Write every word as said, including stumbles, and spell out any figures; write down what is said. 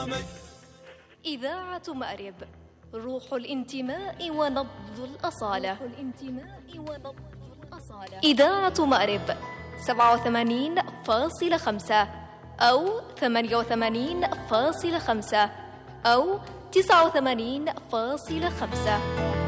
إذاعة مأرب، روح الانتماء ونبض الأصالة. إذاعة مأرب سبعة وثمانين فاصلة خمسة أو ثمانية وثمانين فاصلة خمسة أو تسعة وثمانين فاصلة خمسة.